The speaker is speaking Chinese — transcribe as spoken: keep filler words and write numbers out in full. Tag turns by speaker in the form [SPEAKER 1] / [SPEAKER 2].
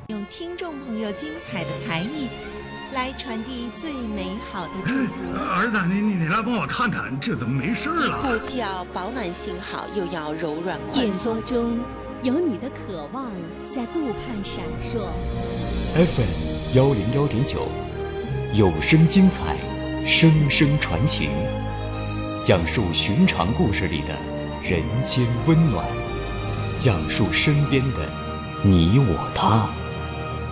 [SPEAKER 1] 用听众朋友精彩的才艺来传递最美好的祝福。
[SPEAKER 2] 儿子，你你你来帮我看看，这怎么没事了？
[SPEAKER 1] 衣裤既要保暖性好，又要柔软宽松。
[SPEAKER 3] 眼中有你的渴望在顾盼闪烁。
[SPEAKER 4] F M 幺零幺点九，有声精彩，声声传情，讲述寻常故事里的人间温暖，讲述身边的你我他。